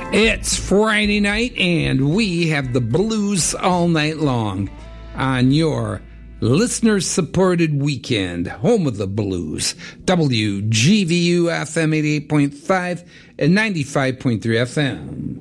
It's Friday night, and we have the blues all night long on your listener-supported weekend, home of the blues. WGVU FM 88.5 and 95.3 FM.